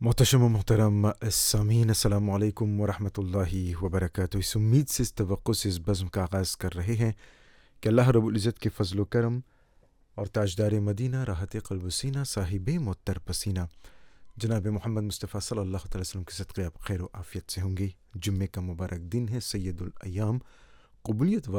मोहतरम मोहतरम सामीन अस्सलाम वालेकुम वरहमतुल्लाहि वबरकातुहू। इस उम्मीद से, इस तवक्को से इस बज़्म का आगाज़ कर रहे हैं कि अल्लाह रब्बुल इज़्ज़त के फ़ज़्ल व करम और ताजदार मदीना राहत क़ल्ब व सीना साहिब मुअत्तर पसीना जनाब मोहम्मद मुस्तफ़ा सल्लल्लाहु अलैहि वसल्लम के सदक़े आप खैर व आफ़ियत से होंगे। जुम्मे का मुबारक दिन है, सैयदुल अय्याम, क़बूलियत